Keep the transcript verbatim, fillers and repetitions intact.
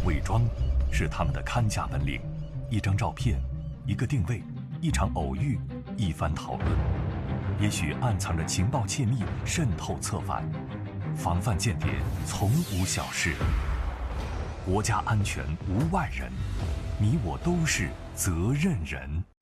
伪装，是他们的看家本领。一张照片，一个定位，一场偶遇，一番讨论，也许暗藏着情报窃密，渗透策反。防范间谍从无小事，国家安全无外人，你我都是责任人。